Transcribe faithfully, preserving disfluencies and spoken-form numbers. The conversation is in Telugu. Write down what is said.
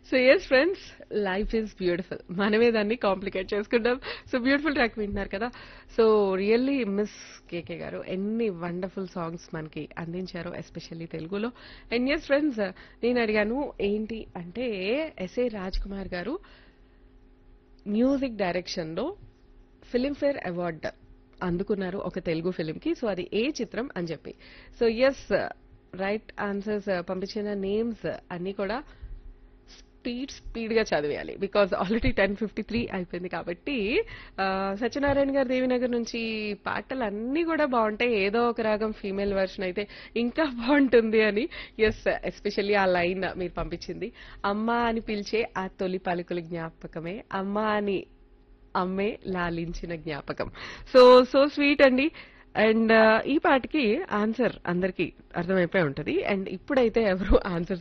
So yes friends, life is beautiful. మనమే దాన్ని కాంప్లికేట్ చేసుకుంటాం. సో బ్యూటిఫుల్ ట్రాక్ వింటున్నారు కదా. సో రియల్లీ మిస్ కేకే గారు ఎన్ని వండర్ఫుల్ సాంగ్స్ మనకి అందించారో, ఎస్పెషల్లీ తెలుగులో. అండ్ ఎస్ ఫ్రెండ్స్, నేను అడిగాను ఏంటి అంటే ఎస్ఏ రాజ్ కుమార్ గారు మ్యూజిక్ డైరెక్షన్ లో ఫిలింఫేర్ అవార్డ్ అందుకున్నారు ఒక తెలుగు ఫిలిం కి. సో అది ఏ చిత్రం అని చెప్పి. సో ఎస్, రైట్ ఆన్సర్స్ పంపించిన నేమ్స్ అన్ని కూడా స్పీడ్ స్పీడ్ గా చదివేయాలి, because already ten fifty three అయిపోయింది కాబట్టి. ఆ, సత్యనారాయణ గారు దేవినగర్ నుంచి పాటలు అన్ని కూడా బాగుంటాయి, ఏదో ఒక రాగం ఫీమేల్ వర్షన్ అయితే ఇంకా బాగుంటుంది అని. ఎస్, ఎస్పెషల్లీ ఆ లైన్ మీరు పంపించింది, అమ్మ అని పిలిచే ఆ తొలి పలుకుల జ్ఞాపకమే అమ్మ అని అమ్మే లాలించిన జ్ఞాపకం. సో సో స్వీట్ అండి. అండ్ ఈ పాటకి ఆన్సర్ అందరికి అర్థమైపోయి ఉంటది. అండ్ ఇప్పుడైతే ఎవరు ఆన్సర్